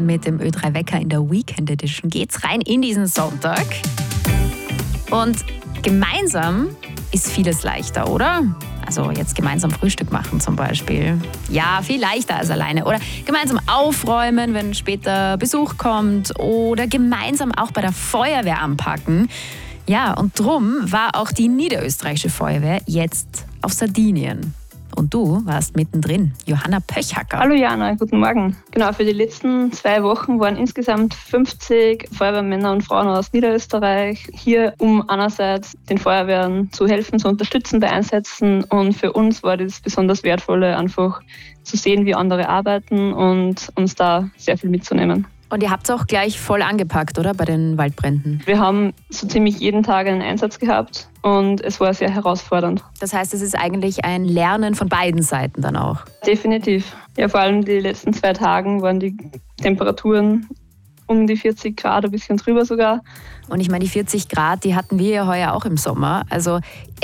mit dem Ö3 Wecker in der Weekend Edition geht's rein in diesen Sonntag. Und gemeinsam ist vieles leichter, oder? Also jetzt gemeinsam Frühstück machen zum Beispiel. Ja, viel leichter als alleine. Oder gemeinsam aufräumen, wenn später Besuch kommt. Oder gemeinsam auch bei der Feuerwehr anpacken. Ja, und drum war auch die niederösterreichische Feuerwehr jetzt auf Sardinien. Und du warst mittendrin, Johanna Pöchhacker. Hallo Jana, guten Morgen. Genau, für die letzten 2 Wochen waren insgesamt 50 Feuerwehrmänner und Frauen aus Niederösterreich hier, um einerseits den Feuerwehren zu helfen, zu unterstützen bei Einsätzen. Und für uns war das besonders Wertvolle, einfach zu sehen, wie andere arbeiten und uns da sehr viel mitzunehmen. Und ihr habt es auch gleich voll angepackt, oder, bei den Waldbränden? Wir haben so ziemlich jeden Tag einen Einsatz gehabt und es war sehr herausfordernd. Das heißt, es ist eigentlich ein Lernen von beiden Seiten dann auch? Definitiv. Ja, vor allem die letzten 2 Tagen waren die Temperaturen um die 40 Grad, ein bisschen drüber sogar. Und ich meine, die 40 Grad, die hatten wir ja heuer auch im Sommer. Also